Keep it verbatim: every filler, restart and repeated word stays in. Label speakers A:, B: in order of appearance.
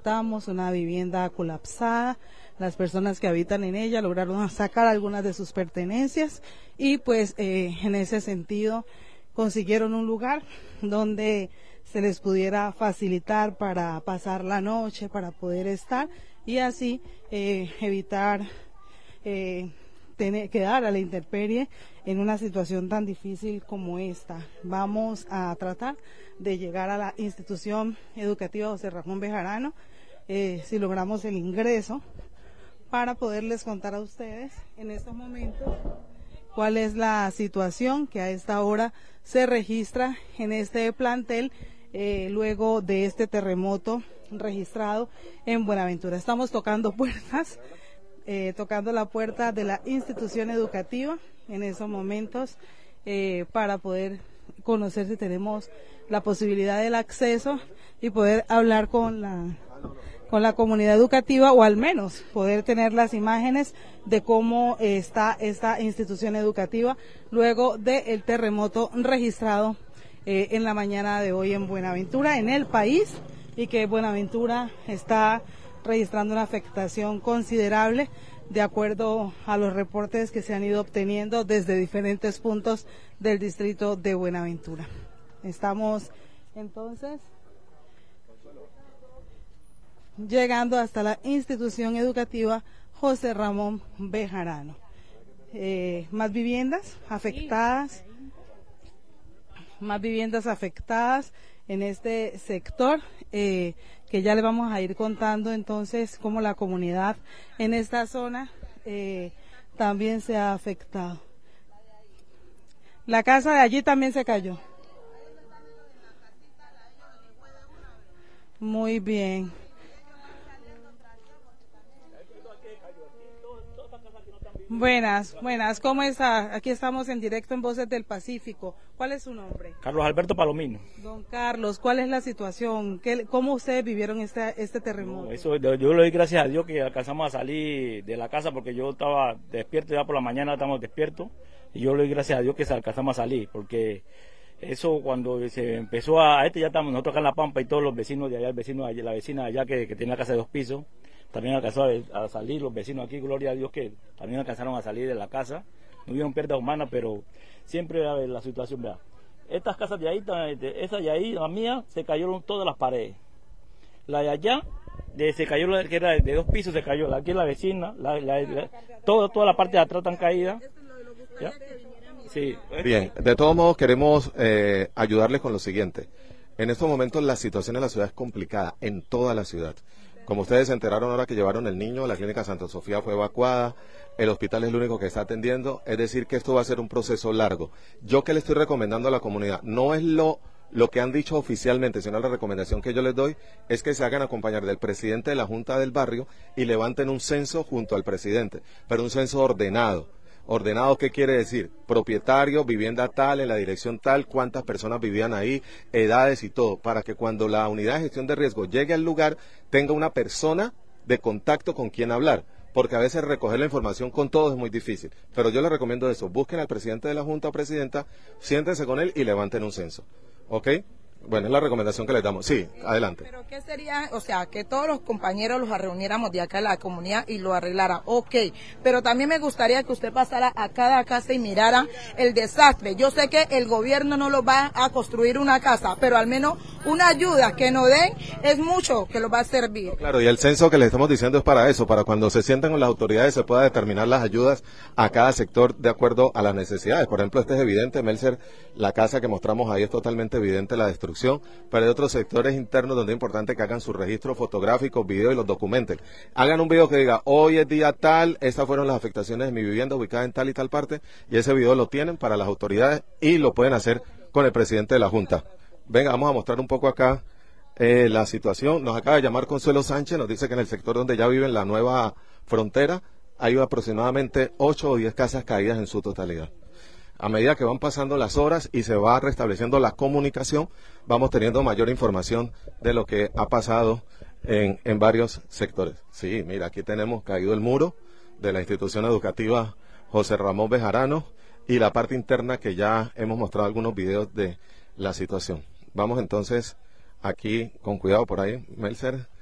A: reportamos una vivienda colapsada. Las personas que habitan en ella lograron sacar algunas de sus pertenencias y pues eh, en ese sentido consiguieron un lugar donde se les pudiera facilitar para pasar la noche, para poder estar y así eh, evitar eh, tener, quedar a la intemperie en una situación tan difícil como esta. Vamos a tratar de llegar a la institución educativa José Ramón Bejarano, eh, si logramos el ingreso, para poderles contar a ustedes en estos momentos cuál es la situación que a esta hora se registra en este plantel eh, luego de este terremoto registrado en Buenaventura. Estamos tocando puertas, eh, tocando la puerta de la institución educativa en esos momentos eh, para poder conocer si tenemos la posibilidad del acceso y poder hablar con la con la comunidad educativa o al menos poder tener las imágenes de cómo está esta institución educativa luego del terremoto registrado eh, en la mañana de hoy en Buenaventura, en el país, y que Buenaventura está registrando una afectación considerable de acuerdo a los reportes que se han ido obteniendo desde diferentes puntos del distrito de Buenaventura. Estamos entonces llegando hasta la institución educativa José Ramón Bejarano. Eh, más viviendas afectadas, más viviendas afectadas en este sector, eh, que ya le vamos a ir contando entonces cómo la comunidad en esta zona eh, también se ha afectado. La casa de allí también se cayó. Muy bien. Buenas, buenas, ¿cómo está? Aquí estamos en directo en Voces del Pacífico. ¿Cuál es su nombre?
B: Carlos Alberto Palomino.
A: Don Carlos, ¿cuál es la situación? ¿Qué, ¿Cómo ustedes vivieron este, este terremoto?
B: No, eso, yo le doy gracias a Dios que alcanzamos a salir de la casa porque yo estaba despierto, ya por la mañana estamos despiertos, y yo le doy gracias a Dios que alcanzamos a salir, porque eso cuando se empezó a, este ya estamos nosotros acá en La Pampa y todos los vecinos de allá, el vecino, la vecina de allá que, que tiene la casa de dos pisos, también alcanzó a, a salir, los vecinos aquí, gloria a Dios que también alcanzaron a salir de la casa, no hubieron pérdidas humanas, pero siempre a ver, la situación, vea, estas casas de ahí, esa de ahí, la mía, se cayeron todas las paredes, la de allá, de, se cayó la que era de dos pisos, se cayó, aquí la vecina, la, la, la, todo, toda la parte de atrás están caídas. ¿Ya? Sí.
C: Bien, de todos modos queremos eh, ayudarles con lo siguiente. En estos momentos la situación en la ciudad es complicada, en toda la ciudad. Como ustedes se enteraron ahora que llevaron el niño, la clínica Santa Sofía fue evacuada, el hospital es el único que está atendiendo, es decir que esto va a ser un proceso largo. Yo que le estoy recomendando a la comunidad, no es lo, lo que han dicho oficialmente, sino la recomendación que yo les doy es que se hagan acompañar del presidente de la Junta del Barrio y levanten un censo junto al presidente, pero un censo ordenado. Ordenado, ¿qué quiere decir? Propietario, vivienda tal, en la dirección tal, cuántas personas vivían ahí, edades y todo, para que cuando la unidad de gestión de riesgo llegue al lugar, tenga una persona de contacto con quien hablar, porque a veces recoger la información con todos es muy difícil. Pero yo les recomiendo eso, busquen al presidente de la Junta o presidenta, siéntense con él y levanten un censo. ¿Ok? Bueno, es la recomendación que les damos. Sí, adelante.
D: Pero ¿qué sería? O sea, que todos los compañeros los reuniéramos de acá en la comunidad y lo arreglara. Ok, pero también me gustaría que usted pasara a cada casa y mirara el desastre. Yo sé que el gobierno no lo va a construir una casa, pero al menos una ayuda que nos den es mucho que lo va a servir.
C: Claro, y el censo que les estamos diciendo es para eso, para cuando se sientan con las autoridades se pueda determinar las ayudas a cada sector de acuerdo a las necesidades. Por ejemplo, este es evidente, Melser, la casa que mostramos ahí es totalmente evidente la destrucción. Pero hay otros sectores internos donde es importante que hagan su registro fotográfico, video y los documenten. Hagan un video que diga, hoy es día tal, estas fueron las afectaciones de mi vivienda ubicada en tal y tal parte, y ese video lo tienen para las autoridades y lo pueden hacer con el presidente de la Junta. Venga, vamos a mostrar un poco acá eh, la situación. Nos acaba de llamar Consuelo Sánchez, nos dice que en el sector donde ya viven la nueva frontera, hay aproximadamente ocho o diez casas caídas en su totalidad. A medida que van pasando las horas y se va restableciendo la comunicación, vamos teniendo mayor información de lo que ha pasado en, en varios sectores. Sí, mira, aquí tenemos caído el muro de la institución educativa José Ramón Bejarano y la parte interna que ya hemos mostrado algunos videos de la situación. Vamos entonces aquí con cuidado por ahí, Melser.